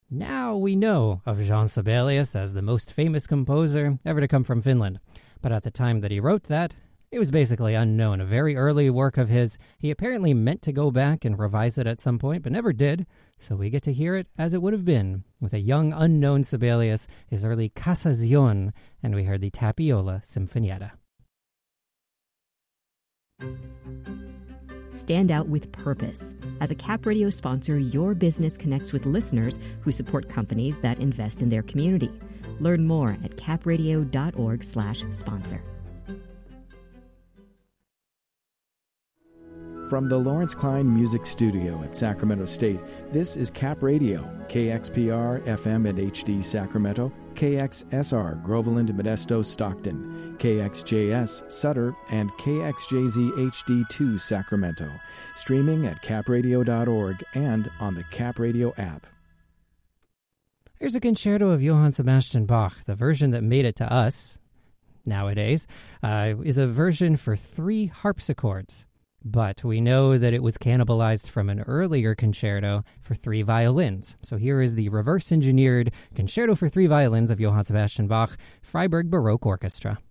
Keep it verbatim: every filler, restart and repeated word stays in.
Now we know of Jean Sibelius as the most famous composer ever to come from Finland. But at the time that he wrote that, it was basically unknown. A very early work of his. He apparently meant to go back and revise it at some point, but never did. So we get to hear it as it would have been, with a young, unknown Sibelius, his early Casazione, and we heard the Tapiola Sinfonietta. Stand out with purpose. As a Cap Radio sponsor, your business connects with listeners who support companies that invest in their community. Learn more at capradio.org slash sponsor. From the Lawrence Klein Music Studio at Sacramento State, this is Cap Radio, K X P R, F M and H D Sacramento, K X S R, Groveland, Modesto, Stockton, K X J S, Sutter, and K X J Z H D two, Sacramento. Streaming at cap radio dot org and on the Cap Radio app. Here's a concerto of Johann Sebastian Bach. The version that made it to us nowadays uh, is a version for three harpsichords. But we know that it was cannibalized from an earlier concerto for three violins. So here is the reverse-engineered concerto for three violins of Johann Sebastian Bach, Freiburg Baroque Orchestra.